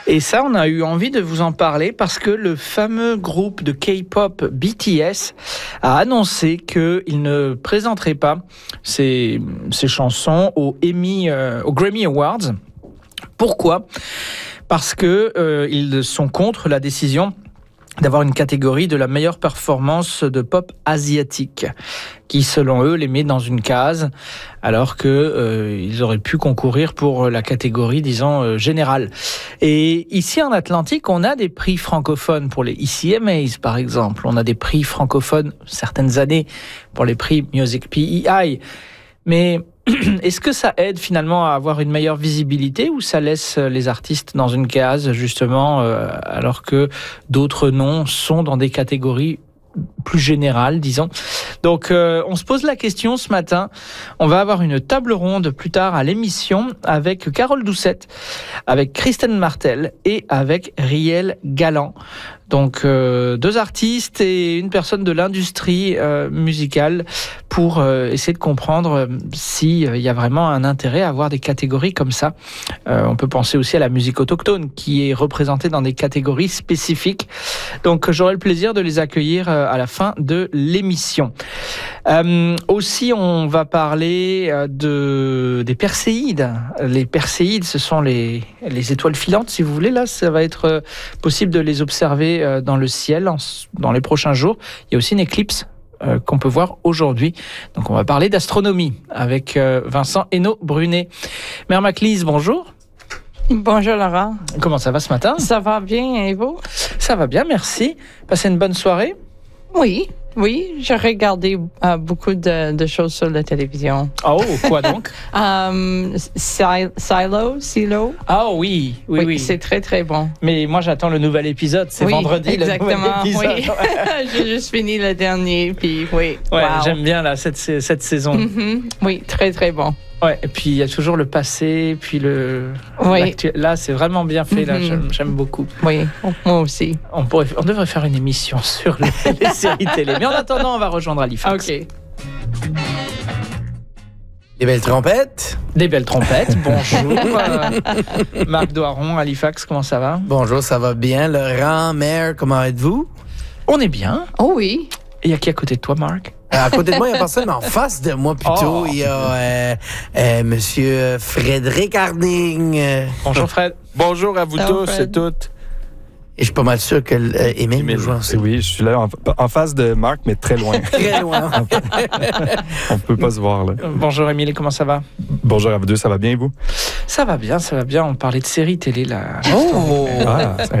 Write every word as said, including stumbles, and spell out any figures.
Et ça, on a eu envie de vous en parler parce que le fameux groupe de K-pop B T S a annoncé qu'il ne présenterait pas ses, ses chansons aux Emmy, euh, aux Grammy Awards. Pourquoi ? Parce que euh, ils sont contre la décision d'avoir une catégorie de la meilleure performance de pop asiatique, qui selon eux les met dans une case, alors que euh, ils auraient pu concourir pour la catégorie, disons, euh, générale. Et ici en Atlantique, on a des prix francophones pour les E C M As, par exemple. On a des prix francophones certaines années pour les prix Music P E I. Mais est-ce que ça aide finalement à avoir une meilleure visibilité ou ça laisse les artistes dans une case, justement, euh, alors que d'autres noms sont dans des catégories plus générales, disons. Donc, euh, on se pose la question ce matin. On va avoir une table ronde plus tard à l'émission avec Carole Doucette, avec Kristen Martel et avec Riel Galland. Donc, euh, deux artistes et une personne de l'industrie euh, musicale pour euh, essayer de comprendre s'il euh, y a vraiment un intérêt à avoir des catégories comme ça. Euh, on peut penser aussi à la musique autochtone qui est représentée dans des catégories spécifiques. Donc, j'aurai le plaisir de les accueillir euh, à la fin de l'émission. Euh, aussi, on va parler euh, de, des perséides. Les perséides, ce sont les, les étoiles filantes, si vous voulez. Là, ça va être euh, possible de les observer dans le ciel en, dans les prochains jours. Il y a aussi une éclipse euh, qu'on peut voir aujourd'hui. Donc on va parler d'astronomie avec euh, Vincent Hainaut-Brunet. Mère Maclise, bonjour. Bonjour Laurent. Comment ça va ce matin? Ça va bien et vous? Ça va bien, merci. Passez une bonne soirée? Oui, oui. J'ai regardé euh, beaucoup de, de choses sur la télévision. Oh, quoi donc? um, Silo, Silo. Ah oh, oui, oui, oui, oui. C'est très, très bon. Mais moi, j'attends le nouvel épisode. C'est oui, vendredi, exactement, le nouvel épisode. Oui. J'ai juste fini le dernier, puis oui. Ouais, wow. J'aime bien là, cette, cette saison. Mm-hmm. Oui, très, très bon. Ouais, et puis il y a toujours le passé, puis le... Oui. Là, c'est vraiment bien fait, là, mm-hmm. j'aime, j'aime beaucoup. Oui, moi aussi. On, pourrait, on devrait faire une émission sur les, les séries télé. Mais en attendant, on va rejoindre Halifax. OK. Des belles trompettes. Des belles trompettes, bonjour. euh, Marc Doiron, Halifax, comment ça va? Bonjour, ça va bien. Laurent, Mère, comment êtes-vous? On est bien. Oh oui. Et il y a qui à côté de toi, Marc? À côté de moi, il y a personne, mais en face de moi, plutôt, oh. il y a euh, euh, Monsieur Frédéric Harding. Bonjour, Fred. Bonjour à vous Hello, tous Fred. et toutes. Et je suis pas mal sûr que euh, Émile nous joue aussi. Oui, je suis là en, en face de Marc, mais très loin. Très loin. On peut pas se voir, là. Bonjour, Émile, comment ça va? Bonjour à vous deux, ça va bien, vous? Ça va bien, ça va bien. On parlait de séries télé, là. Oh! Ah, c'est